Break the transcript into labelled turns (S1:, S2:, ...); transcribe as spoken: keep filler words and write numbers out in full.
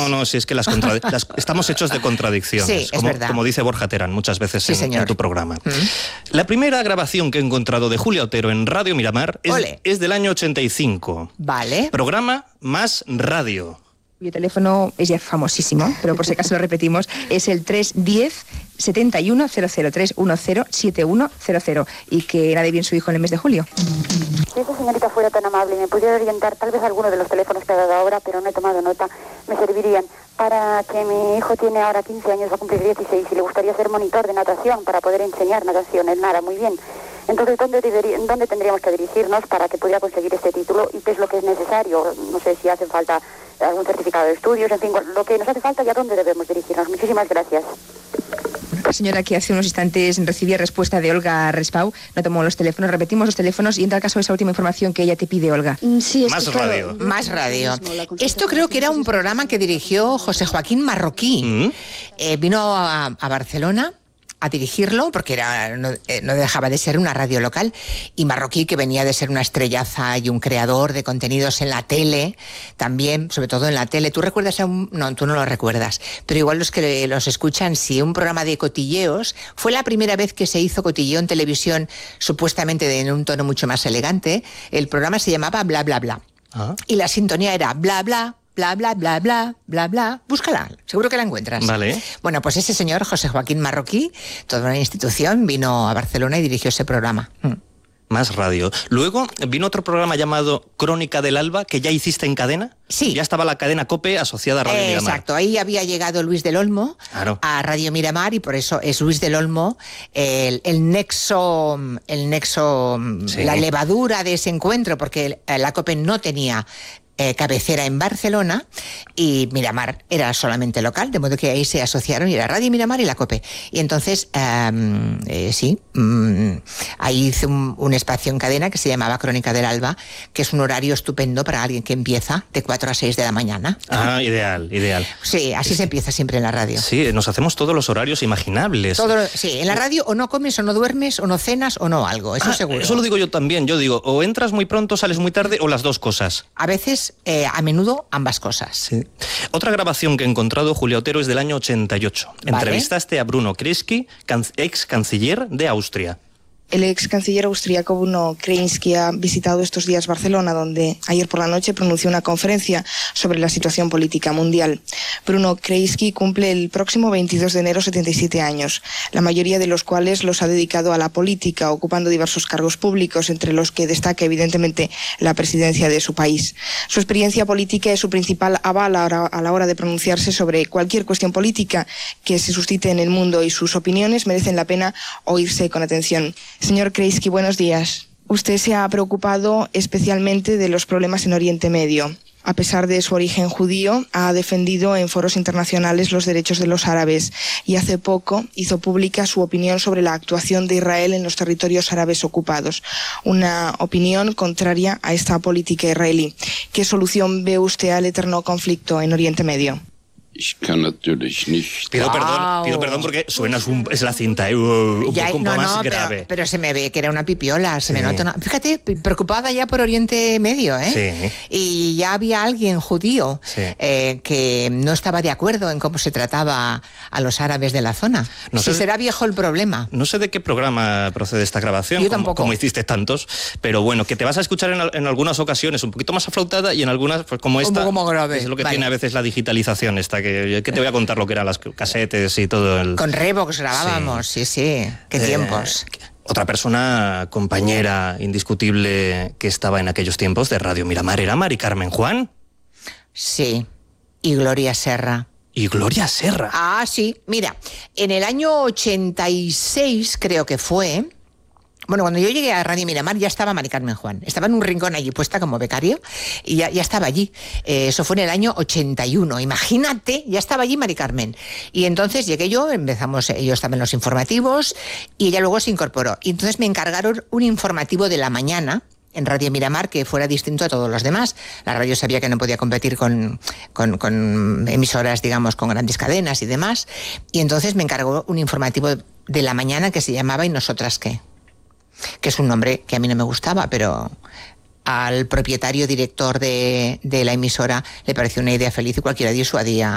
S1: No, no, si es que las, contra... las estamos hechos de contradicciones.
S2: Sí, es
S1: como,
S2: verdad.
S1: como dice Borja Terán muchas veces
S2: sí,
S1: en, en tu programa. Mm. La primera grabación que he encontrado de Julia Otero en Radio Miramar es, es del año ochenta y cinco.
S2: Vale.
S1: Programa Más Radio.
S3: Mi teléfono es ya famosísimo, pero por si acaso lo repetimos, es el tres uno cero, siete uno cero cero, tres uno cero, siete uno cero cero, y que nadie bien su hijo en el mes de julio.
S4: Si esa señorita fuera tan amable y me pudiera orientar, tal vez alguno de los teléfonos que ha dado ahora, pero no he tomado nota, me servirían para que mi hijo tiene ahora quince años, va a cumplir dieciséis, y le gustaría ser monitor de natación para poder enseñar natación. Él nada muy bien. Entonces, ¿dónde, debería, ¿dónde tendríamos que dirigirnos para que pudiera conseguir este título y qué es lo que es necesario? No sé si hace falta algún certificado de estudios, en fin, lo que nos hace falta y a dónde debemos dirigirnos. Muchísimas gracias.
S3: La señora que hace unos instantes recibía respuesta de Olga Respau, no tomó los teléfonos, repetimos los teléfonos y entra al caso de esa última información que ella te pide, Olga.
S5: Sí, es
S1: Más
S5: que,
S1: radio.
S5: claro,
S2: Más radio. Esto creo que era un programa que dirigió José Joaquín Marroquí. ¿Mm? Eh, vino a, a Barcelona a dirigirlo, porque era no, eh, no dejaba de ser una radio local, y Marroquí, que venía de ser una estrellaza y un creador de contenidos en la tele, también, sobre todo en la tele. ¿Tú recuerdas a un...? No, tú no lo recuerdas, pero igual los que los escuchan, sí, un programa de cotilleos. Fue la primera vez que se hizo cotilleo en televisión, supuestamente en un tono mucho más elegante. El programa se llamaba Bla Bla Bla. ¿Ah? Y la sintonía era Bla Bla, bla, bla, bla, bla, bla, bla. Búscala, seguro que la encuentras.
S1: Vale.
S2: Bueno, pues ese señor, José Joaquín Marroquí, toda una institución, vino a Barcelona y dirigió ese programa. Mm.
S1: Más radio. Luego vino otro programa llamado Crónica del Alba, que ya hiciste en cadena.
S2: Sí.
S1: Ya estaba la cadena COPE asociada a Radio
S2: eh,
S1: Miramar.
S2: Exacto, ahí había llegado Luis del Olmo,
S1: claro,
S2: a Radio Miramar, y por eso es Luis del Olmo el, el nexo, el nexo, sí, la levadura de ese encuentro, porque la COPE no tenía Eh, cabecera en Barcelona y Miramar era solamente local, de modo que ahí se asociaron y era Radio Miramar y la COPE. Y entonces, um, eh, sí, um, ahí hice un, un espacio en cadena que se llamaba Crónica del Alba, que es un horario estupendo para alguien que empieza de cuatro a seis de la mañana.
S1: Ah, ideal, ideal.
S2: Sí, así es, se empieza siempre en la radio.
S1: Sí, nos hacemos todos los horarios imaginables.
S2: Todo, sí, en la radio o no comes o no duermes o no cenas o no algo, eso
S1: ah,
S2: seguro.
S1: Eso lo digo yo también, yo digo, o entras muy pronto, sales muy tarde, o las dos cosas.
S2: A veces Eh, a menudo ambas cosas.
S1: Sí. Otra grabación que he encontrado, Julia Otero, es del año ochenta y ocho. ¿Vale? Entrevistaste a Bruno Kreisky, ex canciller de Austria.
S6: El ex canciller austriaco Bruno Kreisky ha visitado estos días Barcelona, donde ayer por la noche pronunció una conferencia sobre la situación política mundial. Bruno Kreisky cumple el próximo veintidós de enero setenta y siete años, la mayoría de los cuales los ha dedicado a la política, ocupando diversos cargos públicos, entre los que destaca evidentemente la presidencia de su país. Su experiencia política es su principal aval a la hora de pronunciarse sobre cualquier cuestión política que se suscite en el mundo, y sus opiniones merecen la pena oírse con atención. Señor Kreisky, buenos días. Usted se ha preocupado especialmente de los problemas en Oriente Medio. A pesar de su origen judío, ha defendido en foros internacionales los derechos de los árabes y hace poco hizo pública su opinión sobre la actuación de Israel en los territorios árabes ocupados. Una opinión contraria a esta política israelí. ¿Qué solución ve usted al eterno conflicto en Oriente Medio?
S1: Pido wow. perdón, pido perdón porque suenas un, es la cinta, eh, un
S2: ya,
S1: poco
S2: no,
S1: más
S2: no,
S1: grave.
S2: Pero, pero se me ve que era una pipiola, se
S1: sí.
S2: me nota una, fíjate, preocupada ya por Oriente Medio, ¿eh?
S1: Sí.
S2: Y ya había alguien judío
S1: sí.
S2: eh, que no estaba de acuerdo en cómo se trataba a los árabes de la zona. No si sé, será viejo el problema.
S1: No sé de qué programa procede esta grabación,
S2: Yo
S1: como,
S2: tampoco.
S1: como hiciste tantos, pero bueno, que te vas a escuchar en, en algunas ocasiones un poquito más aflautada y en algunas, pues como esta,
S2: un poco más grave.
S1: Es lo que
S2: vale.
S1: tiene a veces la digitalización esta, que, que te voy a contar lo que eran las casetes y todo el...
S2: Con Revox grabábamos, sí, sí, sí. Qué eh, tiempos.
S1: Otra persona, compañera indiscutible que estaba en aquellos tiempos de Radio Miramar era Mari Carmen Juan.
S2: Sí, y Gloria Serra.
S1: Y Gloria Serra.
S2: Ah, sí, mira, en el año ochenta y seis creo que fue... Bueno, cuando yo llegué a Radio Miramar ya estaba Mari Carmen Juan. Estaba en un rincón allí puesta como becario y ya, ya estaba allí. Eh, eso fue en el año ochenta y uno. Imagínate, ya estaba allí Mari Carmen. Y entonces llegué yo, empezamos, yo estaba en los informativos y ella luego se incorporó. Y entonces me encargaron un informativo de la mañana en Radio Miramar que fuera distinto a todos los demás. La radio sabía que no podía competir con, con, con emisoras, digamos, con grandes cadenas y demás. Y entonces me encargó un informativo de la mañana que se llamaba ¿Y nosotras qué?, que es un nombre que a mí no me gustaba, pero al propietario director de, de la emisora le pareció una idea feliz y cualquiera disuadía